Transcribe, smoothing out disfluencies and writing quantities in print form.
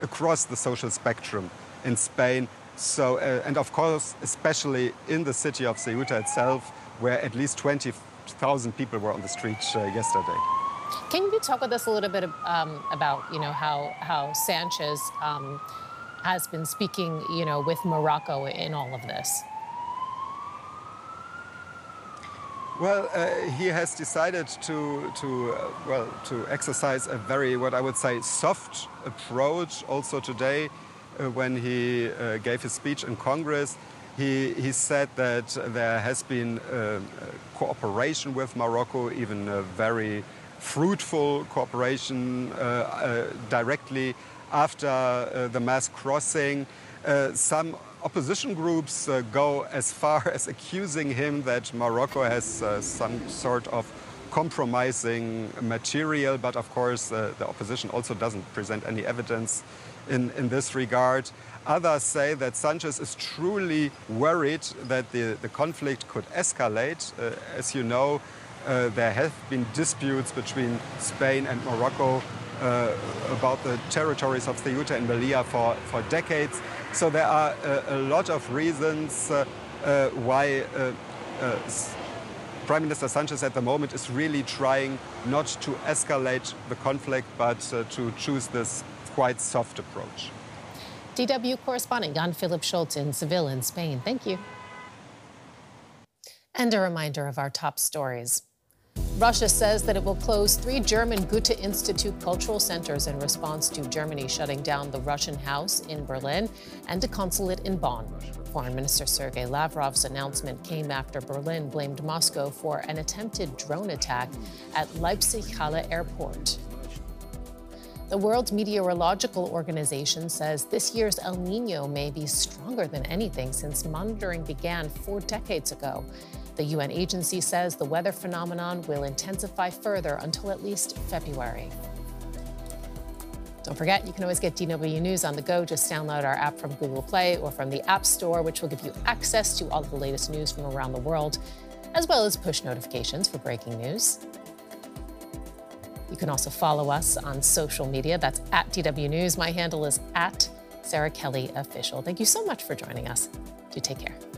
across the social spectrum in Spain. So, and of course, especially in the city of Ceuta itself, where at least 20,000 people were on the streets yesterday. Can you talk with us a little bit about, how Sanchez has been speaking, with Morocco in all of this? Well, he has decided to exercise a very, what I would say, soft approach. Also today, when he gave his speech in Congress, he said that there has been cooperation with Morocco, even a very fruitful cooperation directly after the mass crossing. Some opposition groups go as far as accusing him that Morocco has some sort of compromising material, but of course the opposition also doesn't present any evidence in this regard. Others say that Sanchez is truly worried that the conflict could escalate. As you know, there have been disputes between Spain and Morocco about the territories of Ceuta and Melilla for decades. So there are a lot of reasons why Prime Minister Sanchez at the moment is really trying not to escalate the conflict, but to choose this quite soft approach. DW correspondent Jan-Philipp Schultz in Seville in Spain. Thank you. And a reminder of our top stories. Russia says that it will close 3 German Goethe Institute cultural centers in response to Germany shutting down the Russian House in Berlin and a consulate in Bonn. Foreign Minister Sergei Lavrov's announcement came after Berlin blamed Moscow for an attempted drone attack at Leipzig-Halle Airport. The World Meteorological Organization says this year's El Niño may be stronger than anything since monitoring began 4 decades ago. The UN agency says the weather phenomenon will intensify further until at least February. Don't forget, you can always get DW News on the go. Just download our app from Google Play or from the App Store, which will give you access to all of the latest news from around the world, as well as push notifications for breaking news. You can also follow us on social media. That's at DW News. My handle is at Sarah Kelly Official. Thank you so much for joining us. Do take care.